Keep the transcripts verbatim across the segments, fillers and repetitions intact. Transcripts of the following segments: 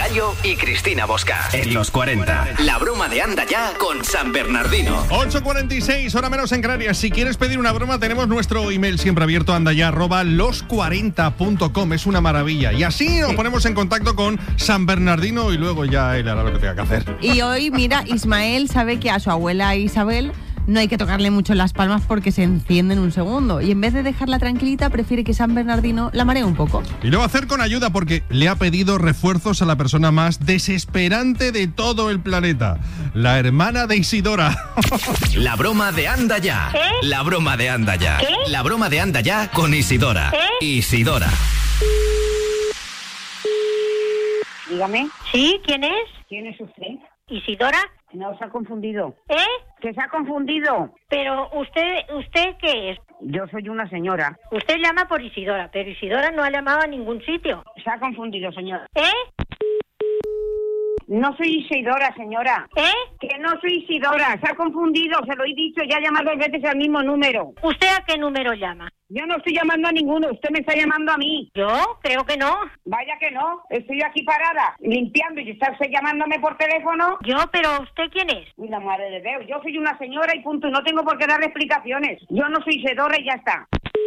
Gallo y Cristina Bosca. En los cuarenta. La broma de Anda Ya con San Bernardino. ocho cuarenta y seis, hora menos en Canarias. Si quieres pedir una broma, tenemos nuestro email siempre abierto, andaya arroba los cuarenta punto com. Es una maravilla. Y así nos ponemos en contacto con San Bernardino y luego ya él hará lo que tenga que hacer. Y hoy, mira, Ismael sabe que a su abuela Isabel no hay que tocarle mucho las palmas porque se enciende en un segundo. Y en vez de dejarla tranquilita, prefiere que San Bernardino la maree un poco. Y lo va a hacer con ayuda porque le ha pedido refuerzos a la persona más desesperante de todo el planeta. La hermana de Isidora. La broma de Anda Ya. ¿Eh? La broma de Anda Ya. ¿Qué? La broma de Anda Ya con Isidora. ¿Eh? Isidora. Dígame, ¿Sí? ¿Quién es? ¿quién es usted? ¿Isidora? No, se ha confundido. ¿Eh? ¿Que se ha confundido? Pero usted, ¿usted qué es? Yo soy una señora. Usted llama por Isidora, pero Isidora no ha llamado a ningún sitio. Se ha confundido, señora. ¿Eh? No soy Isidora, señora. ¿Eh? Que no soy Isidora, se ha confundido, se lo he dicho, ya ha llamado dos veces al mismo número. ¿Usted a qué número llama? Yo no estoy llamando a ninguno, usted me está llamando a mí. ¿Yo? Creo que no. Vaya que no, estoy aquí parada, limpiando y está usted llamándome por teléfono. ¿Yo? ¿Pero usted quién es? Uy, la madre de Dios, yo soy una señora y punto, no tengo por qué darle explicaciones. Yo no soy Isidora y ya está.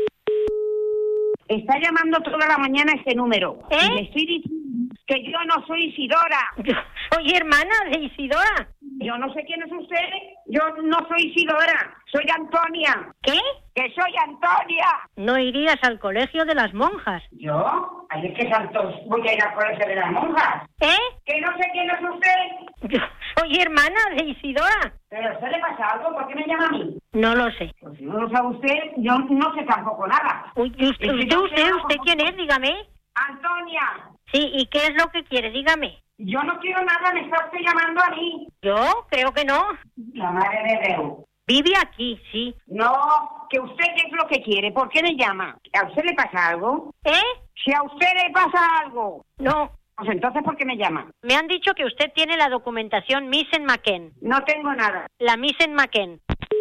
Está llamando toda la mañana este número. ¿Eh? Y le estoy diciendo que yo no soy Isidora. Yo soy hermana de Isidora. Yo no sé quién es usted. Yo no soy Isidora. Soy Antonia. ¿Qué? ¡Que soy Antonia! ¿No irías al colegio de las monjas? ¿Yo? Ay, es que santos voy a ir al colegio de las monjas. ¿Eh? Que no sé quién es usted. Yo soy hermana de Isidora. ¿Pero a usted le pasa algo? ¿Por qué me llama a mí? No lo sé. Pues si no lo sabe usted, yo no sé tampoco nada. Uy, ¿y usted, Es que usted, yo usted, quiero- usted quién es? Dígame. Antonia, Sí, ¿y qué es lo que quiere? Dígame. yo no quiero nada, me está usted llamando a mí. ¿Yo? Creo que no. La madre de Dios. Vive aquí, sí. No, que usted qué es lo que quiere, ¿por qué me llama? ¿A usted le pasa algo? ¿Eh? Si a usted le pasa algo, No. pues entonces ¿por qué me llama? Me han dicho que usted tiene la documentación Missen McKen. No tengo nada. La Missen McKen.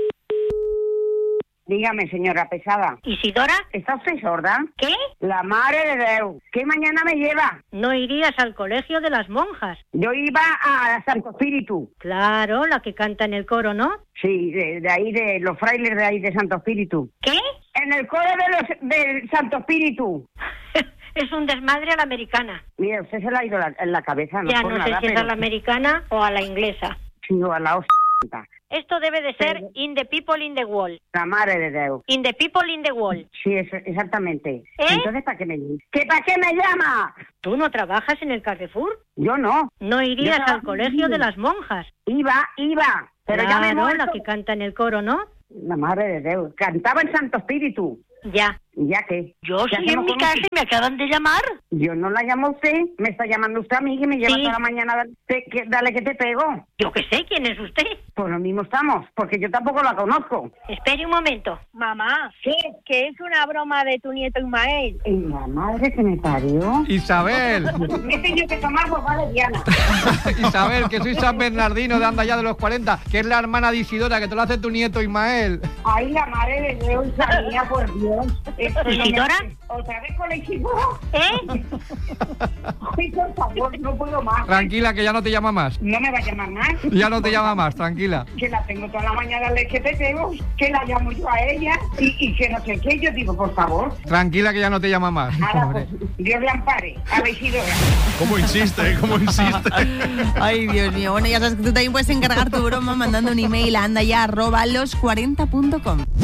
Dígame, señora pesada. ¿Isidora? ¿Está usted sorda? ¿Qué? La madre de Dios. ¿Qué mañana me lleva? ¿No irías al colegio de las monjas? Yo iba a Santo Espíritu. Claro, la que canta en el coro, ¿no? Sí, de, de ahí, de los frailes de ahí de Santo Espíritu. ¿Qué? En el coro de los del Santo Espíritu. Es un desmadre a la americana. Mire, usted se le ha ido la, en la cabeza, no Ya por no sé nada, si es pero... a la americana o a la inglesa. Sí, a la hostia. Esto debe de ser Pero- In the People in the Wall. La madre de Dios. In the People in the Wall. Sí, es, exactamente. ¿Eh? Entonces, ¿para qué me ¿Que para qué me llama? ¿Tú no trabajas en el Carrefour? Yo no. ¿No irías Yo al trabajo colegio en- de las monjas? Iba, iba. Pero ya me he Claro, muerto. la que canta en el coro, ¿no? La madre de Dios. Cantaba el Santo Espíritu. Ya. ¿Y ya qué? Yo ¿Qué estoy en hacemos mi con casa usted? y me acaban de llamar. Yo no la llamo a usted. Me está llamando usted a mí, que me lleva Sí. toda la mañana. Dale, te- que, dale que te pego. Yo qué sé, ¿quién es usted? Pues lo mismo estamos, porque yo tampoco la conozco. Espere un momento. Mamá, ¿Qué? que es una broma de tu nieto Ismael. ¿Y la madre que me parió? Isabel, Me he tenido que tomar por vale, Diana. Isabel, que soy San Bernardino de Anda Ya de los cuarenta, que es la hermana de Isidora, que te lo hace tu nieto Ismael. Ay, la madre de Dios, hija mía, por Dios. Esto no me- ¿Isidora? ¿Otra vez con la Isidora? ¿Eh? Ay, por favor, no puedo más. Tranquila, que ya no te llama más. No me va a llamar más. Ya no te llama más, tranquila. Que la tengo toda la mañana de que te tengo, que la llamo yo a ella y, y que no sé qué. Yo digo, por favor, Tranquila, que ya no te llama más. ahora Pobre. pues, Dios le ampare a la Isidora. ¿cómo insiste? eh? ¿Cómo insiste? Ay, Dios mío. Bueno, ya sabes que tú también puedes encargar tu broma mandando un email a andaya arroba los cuarenta punto com.